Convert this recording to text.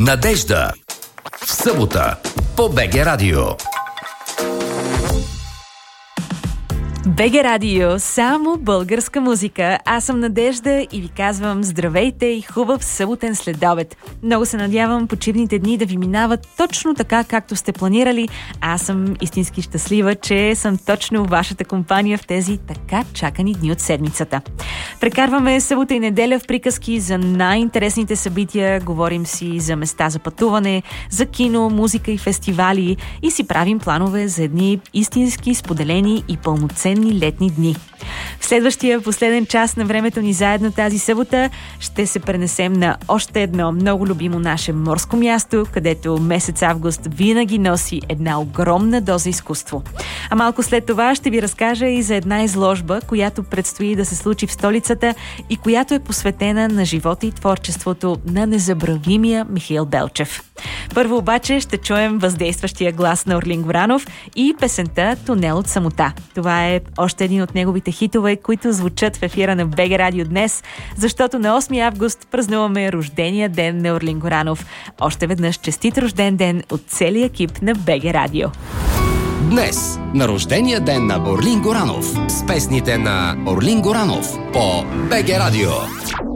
Надежда. В събота по БГ Радио. БГ Радио, само българска музика. Аз съм Надежда и ви казвам здравейте и хубав съботен следобед. Много се надявам почивните дни да ви минават точно така, както сте планирали. Аз съм истински щастлива, че съм точно в вашата компания в тези така чакани дни от седмицата. Прекарваме събота и неделя в приказки за най-интересните събития, говорим си за места за пътуване, за кино, музика и фестивали и си правим планове за едни истински споделени и пълноценни летни дни. В следващия последен час на времето ни заедно тази събота ще се пренесем на още едно много любимо наше морско място, където месец август винаги носи една огромна доза изкуство. А малко след това ще ви разкажа и за една изложба, която предстои да се случи в столицата и която е посветена на живота и творчеството на незабравимия Михаил Белчев. Първо обаче ще чуем въздействащия глас на Орлин Горанов и песента "Тунел от самота". Това е още един от неговите хитове, които звучат в ефира на БГ Радио днес, защото на 8 август празнуваме рождения ден на Орлин Горанов. Още веднъж честит рожден ден от целия екип на БГ Радио. Днес, на рождения ден на Орлин Горанов, с песните на Орлин Горанов по БГ Радио.